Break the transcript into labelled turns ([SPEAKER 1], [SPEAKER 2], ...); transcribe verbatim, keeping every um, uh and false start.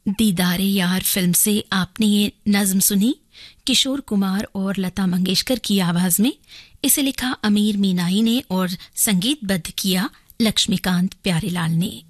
[SPEAKER 1] दीदारे यार फिल्म से आपने ये नज्म सुनी किशोर कुमार और लता मंगेशकर की आवाज में। इसे लिखा अमीर मीनाई ने और संगीतबद्ध किया लक्ष्मीकांत प्यारेलाल ने।